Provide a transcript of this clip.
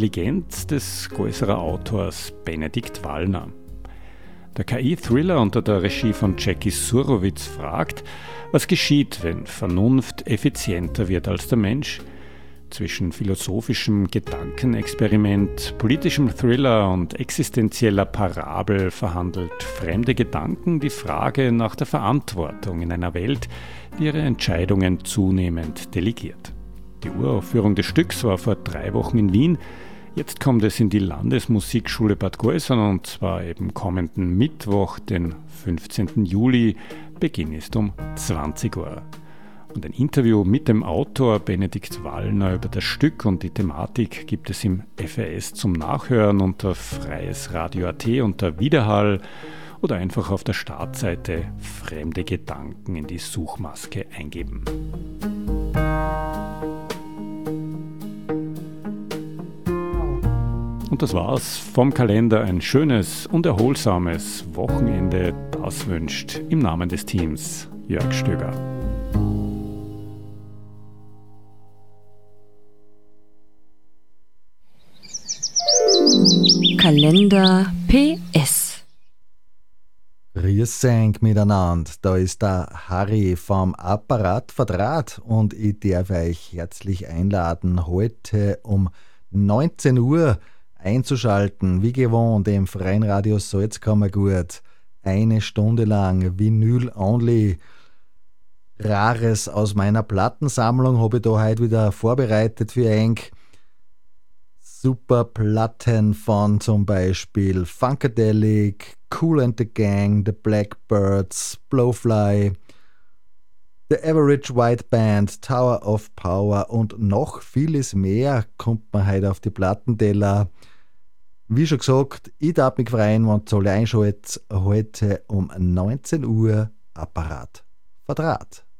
Legend des Geuserer Autors Benedikt Wallner. Der KI-Thriller unter der Regie von Jackie Surowitz fragt, was geschieht, wenn Vernunft effizienter wird als der Mensch? Zwischen philosophischem Gedankenexperiment, politischem Thriller und existenzieller Parabel verhandelt Fremde Gedanken die Frage nach der Verantwortung in einer Welt, die ihre Entscheidungen zunehmend delegiert. Die Uraufführung des Stücks war vor 3 Wochen in Wien. Jetzt kommt es in die Landesmusikschule Bad Gäusern und zwar eben kommenden Mittwoch, den 15. Juli. Beginn ist um 20 Uhr. Und ein Interview mit dem Autor Benedikt Wallner über das Stück und die Thematik gibt es im FAS zum Nachhören unter freiesradio.at unter Widerhall oder einfach auf der Startseite Fremde Gedanken in die Suchmaske eingeben. Und das war's vom Kalender. Ein schönes und erholsames Wochenende. Das wünscht im Namen des Teams Jörg Stöger. Kalender PS. Grüß euch miteinander, da ist der Harry vom Apparat Verdraht und ich darf euch herzlich einladen, heute um 19 Uhr einzuschalten, wie gewohnt im Freien Radio Salzkammergut. 1 Stunde lang Vinyl Only. Rares aus meiner Plattensammlung habe ich da heute wieder vorbereitet für euch. Super Platten von zum Beispiel Funkadelic, Kool and the Gang, The Blackbirds, Blowfly, The Average White Band, Tower of Power und noch vieles mehr kommt man heute auf die Plattenteller. Wie schon gesagt, ich darf mich freuen, wenn ihr alle einschaltet, heute um 19 Uhr Apparat Verdraht.